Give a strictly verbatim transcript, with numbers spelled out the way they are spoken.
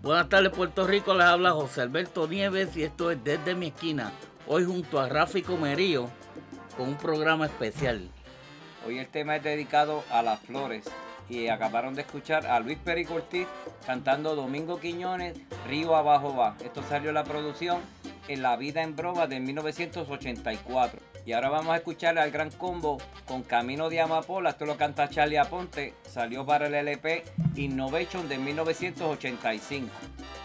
Buenas tardes, Puerto Rico, les habla José Alberto Nieves y esto es Desde mi Esquina, hoy junto a Rafi Comerío con un programa especial. Hoy el tema es dedicado a las flores y acabaron de escuchar a Luis Perico Ortiz cantando Domingo Quiñones, Río Abajo Va. Esto salió en la producción En la Vida en Broma de mil novecientos ochenta y cuatro. Y ahora vamos a escuchar al Gran Combo con Camino de Amapola. Esto lo canta Charlie Aponte. Salió para el L P Innovation de mil novecientos ochenta y cinco.